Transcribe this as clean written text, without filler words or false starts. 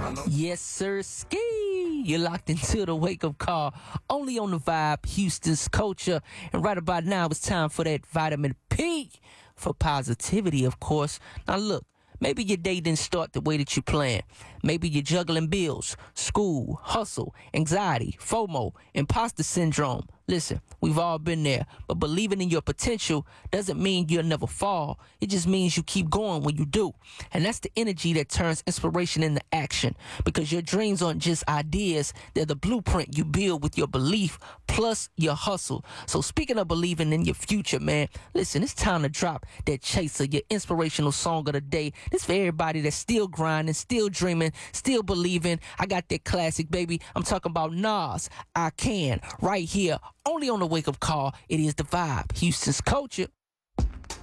Yes, sir. Ski. You're locked into the wake up call. Only on the Vibe, Houston's culture. And right about now, it's time for that vitamin P for positivity, of course. Now, look. Maybe your day didn't start the way that you planned. Maybe you're juggling bills, school, hustle, anxiety, FOMO, imposter syndrome. Listen, we've all been there, but believing in your potential doesn't mean you'll never fall. It just means you keep going when you do. And that's the energy that turns inspiration into action, because your dreams aren't just ideas. They're the blueprint you build with your belief plus your hustle. So speaking of believing in your future, man, listen, it's time to drop that chaser, your inspirational song of the day. This for everybody that's still grinding, still dreaming, still believing. I got that classic, baby. I'm talking about Nas, I Can, right here, only on the wake up call. It is the Vibe, Houston's culture.